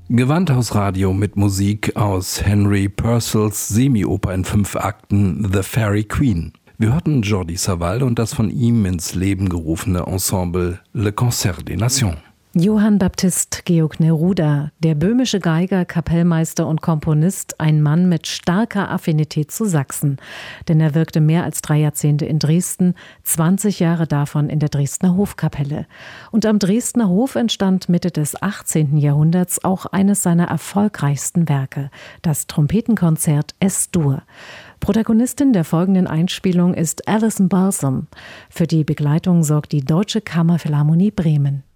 Gewandhausradio mit Musik aus Henry Purcells Semioper in 5 Akten The Fairy Queen. Wir hörten Jordi Savall und das von ihm ins Leben gerufene Ensemble Le Concert des Nations. Johann Baptist Georg Neruda, der böhmische Geiger, Kapellmeister und Komponist, ein Mann mit starker Affinität zu Sachsen. Denn er wirkte mehr als 3 Jahrzehnte in Dresden, 20 Jahre davon in der Dresdner Hofkapelle. Und am Dresdner Hof entstand Mitte des 18. Jahrhunderts auch eines seiner erfolgreichsten Werke, das Trompetenkonzert Es-Dur. Protagonistin der folgenden Einspielung ist Alison Balsam. Für die Begleitung sorgt die Deutsche Kammerphilharmonie Bremen.